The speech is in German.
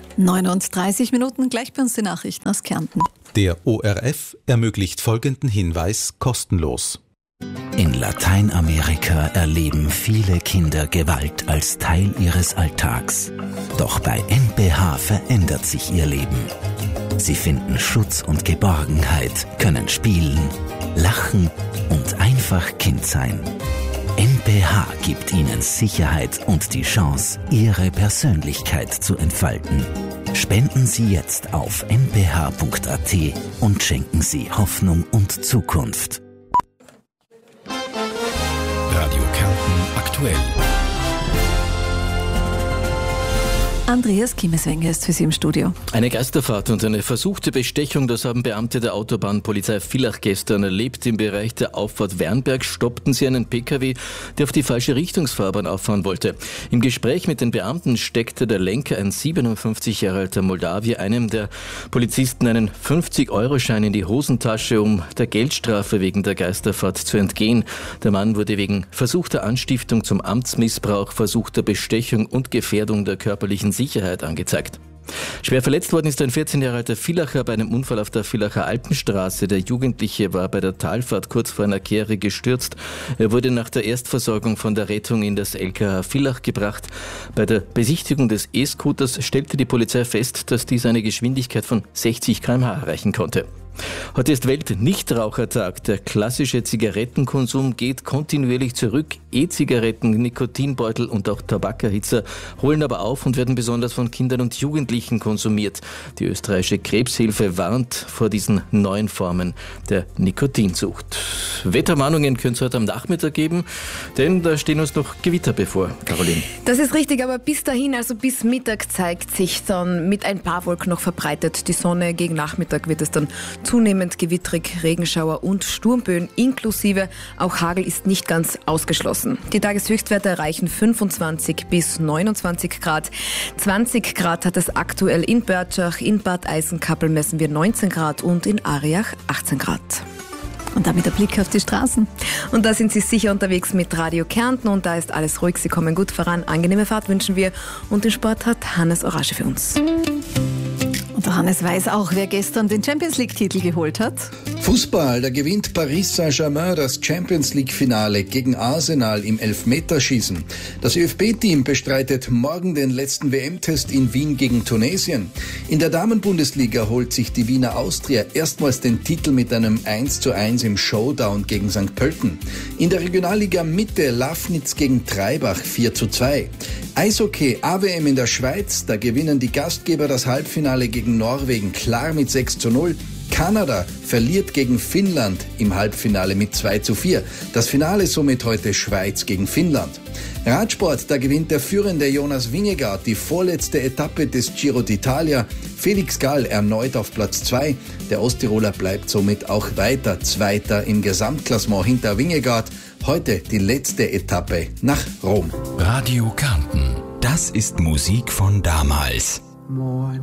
9:30, gleich bei uns die Nachrichten aus Kärnten. Der ORF ermöglicht folgenden Hinweis kostenlos. In Lateinamerika erleben viele Kinder Gewalt als Teil ihres Alltags. Doch bei NPH verändert sich ihr Leben. Sie finden Schutz und Geborgenheit, können spielen, lachen und einfach Kind sein. NPH gibt ihnen Sicherheit und die Chance, ihre Persönlichkeit zu entfalten. Spenden Sie jetzt auf nph.at und schenken Sie Hoffnung und Zukunft. Radio Kärnten aktuell. Andreas Kiemeswenger ist für Sie im Studio. Eine Geisterfahrt und eine versuchte Bestechung, das haben Beamte der Autobahnpolizei Villach gestern erlebt. Im Bereich der Auffahrt Wernberg stoppten sie einen Pkw, der auf die falsche Richtungsfahrbahn auffahren wollte. Im Gespräch mit den Beamten steckte der Lenker, ein 57 Jahre alter Moldawier, einem der Polizisten einen 50-Euro-Schein in die Hosentasche, um der Geldstrafe wegen der Geisterfahrt zu entgehen. Der Mann wurde wegen versuchter Anstiftung zum Amtsmissbrauch, versuchter Bestechung und Gefährdung der körperlichen Sicherheit angezeigt. Schwer verletzt worden ist ein 14 Jahre alter Villacher bei einem Unfall auf der Villacher Alpenstraße. Der Jugendliche war bei der Talfahrt kurz vor einer Kehre gestürzt. Er wurde nach der Erstversorgung von der Rettung in das LKH Villach gebracht. Bei der Besichtigung des E-Scooters stellte die Polizei fest, dass dieser eine Geschwindigkeit von 60 km/h erreichen konnte. Heute ist Welt-Nichtrauchertag. Der klassische Zigarettenkonsum geht kontinuierlich zurück. E-Zigaretten, Nikotinbeutel und auch Tabakerhitzer holen aber auf und werden besonders von Kindern und Jugendlichen konsumiert. Die österreichische Krebshilfe warnt vor diesen neuen Formen der Nikotinsucht. Wetterwarnungen könnte es heute am Nachmittag geben, denn da stehen uns noch Gewitter bevor. Caroline. Das ist richtig, aber bis dahin, also bis Mittag, zeigt sich dann mit ein paar Wolken noch verbreitet die Sonne. Gegen Nachmittag wird es dann zunehmend gewittrig, Regenschauer und Sturmböen inklusive. Auch Hagel ist nicht ganz ausgeschlossen. Die Tageshöchstwerte erreichen 25 bis 29 Grad. 20 Grad hat es aktuell in Börtschach, in Bad Eisenkappel messen wir 19 Grad und in Ariach 18 Grad. Und damit der Blick auf die Straßen. Und da sind Sie sicher unterwegs mit Radio Kärnten und da ist alles ruhig. Sie kommen gut voran. Angenehme Fahrt wünschen wir und den Sport hat Hannes Orasche für uns. Und der Hannes weiß auch, wer gestern den Champions-League-Titel geholt hat. Fußball, da gewinnt Paris Saint-Germain das Champions-League-Finale gegen Arsenal im Elfmeterschießen. Das ÖFB-Team bestreitet morgen den letzten WM-Test in Wien gegen Tunesien. In der Damenbundesliga holt sich die Wiener Austria erstmals den Titel mit einem 1:1 im Showdown gegen St. Pölten. In der Regionalliga Mitte Lafnitz gegen Treibach 4:2. Eishockey AWM in der Schweiz, da gewinnen die Gastgeber das Halbfinale gegen Norwegen klar mit 6:0. Kanada verliert gegen Finnland im Halbfinale mit 2:4. Das Finale somit heute Schweiz gegen Finnland. Radsport, da gewinnt der führende Jonas Vingegaard die vorletzte Etappe des Giro d'Italia. Felix Gall erneut auf Platz 2. Der Osttiroler bleibt somit auch weiter Zweiter im Gesamtklassement hinter Vingegaard. Heute die letzte Etappe nach Rom. Radio Kärnten. Das ist Musik von damals.